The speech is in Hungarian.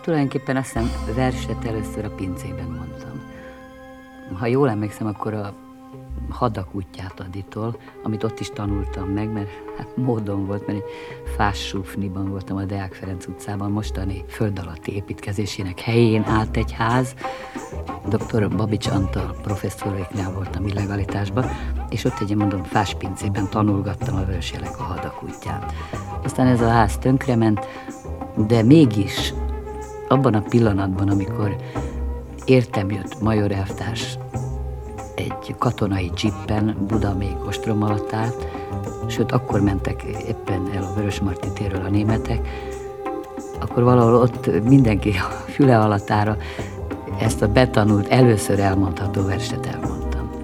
Tulajdonképpen azt hiszem verset először a pincében mondtam. Ha jól emlékszem, akkor a Hadak útját Aditól, amit ott is tanultam meg, mert hát módon volt, mert egy Fás-Sufniban voltam a Deák Ferenc utcában, mostani föld alatti építkezésének helyén állt egy ház, dr. Babics Antal professzoréknál voltam illegalitásban, és ott egy, mondom, Fás-pincében tanulgattam a Vörösjelek a Hadak útját. Aztán ez a ház tönkrement, de mégis abban a pillanatban, amikor értem jött major elvtárs egy katonai dzsippen, Buda még ostrom alatt állt, sőt, akkor mentek éppen el a Vörösmarty térről a németek, akkor valahol ott mindenki a füle alatára ezt a betanult, először elmondható verset elmondta.